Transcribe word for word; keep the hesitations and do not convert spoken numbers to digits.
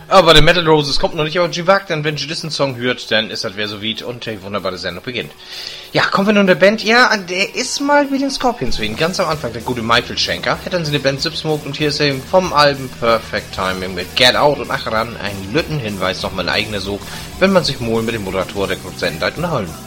Aber der Metal Roses kommt noch nicht auf G-Wag, denn wenn ihr diesen Song hört, dann ist das wer so weit und die wunderbare Sendung beginnt. Ja, kommen wir nun der Band. Ja, der ist mal wie den Scorpions wegen. Ganz am Anfang der gute Michael Schenker. Hätten sie die Band Zipsmoke und hier ist eben vom Album Perfect Timing mit Get Out und ach ran ein Lüttenhinweis nochmal ein eigener Sog, wenn man sich wohl mit dem Moderator der Produzenten unterhalten.